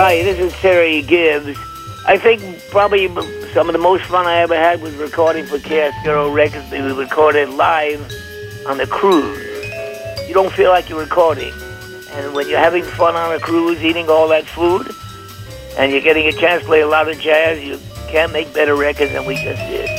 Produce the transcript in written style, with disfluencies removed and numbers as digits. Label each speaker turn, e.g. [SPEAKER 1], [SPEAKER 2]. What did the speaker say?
[SPEAKER 1] Hi, this is Terry Gibbs. I think probably some of the most fun I ever had was recording for Cascaro Records. We recorded live on the cruise. You don't feel like you're recording. And when you're having fun on a cruise, eating all that food, and you're getting a chance to play a lot of jazz, you can't make better records than we just did.